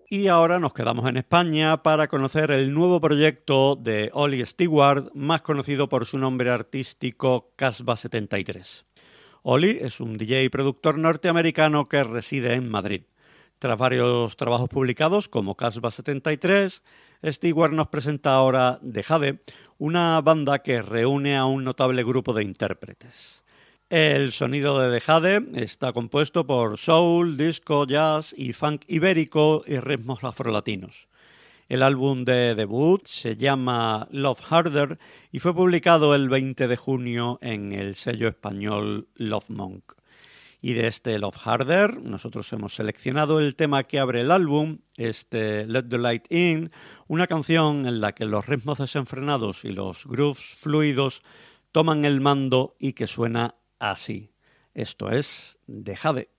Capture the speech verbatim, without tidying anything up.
Y ahora nos quedamos en España para conocer el nuevo proyecto de Oli Stewart, más conocido por su nombre artístico Casbah setenta y tres. Oli es un D J y productor norteamericano que reside en Madrid. Tras varios trabajos publicados como Casbah setenta y tres, Stewart nos presenta ahora The Jade, una banda que reúne a un notable grupo de intérpretes. El sonido de The Jade está compuesto por soul, disco, jazz y funk ibérico y ritmos afrolatinos. El álbum de debut se llama Love Harder y fue publicado el veinte de junio en el sello español Love Monk. Y de este Love Harder nosotros hemos seleccionado el tema que abre el álbum, este Let the Light In, una canción en la que los ritmos desenfrenados y los grooves fluidos toman el mando y que suena así. Esto es The Jade.